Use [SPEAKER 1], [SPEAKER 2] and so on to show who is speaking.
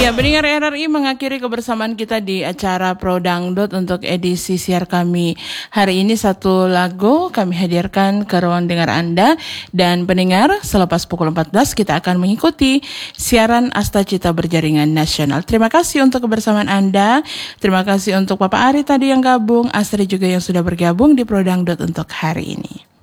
[SPEAKER 1] Ya, pendengar RRI mengakhiri kebersamaan kita di acara Pro Dangdut untuk edisi siar kami hari ini. Satu lagu kami hadirkan ke ruang dengar Anda. Dan pendengar, selepas pukul 14 kita akan mengikuti siaran Asta Cita Berjaringan Nasional. Terima kasih untuk kebersamaan Anda. Terima kasih untuk Bapak Ari tadi yang gabung, Astri juga yang sudah bergabung di Pro Dangdut untuk hari ini.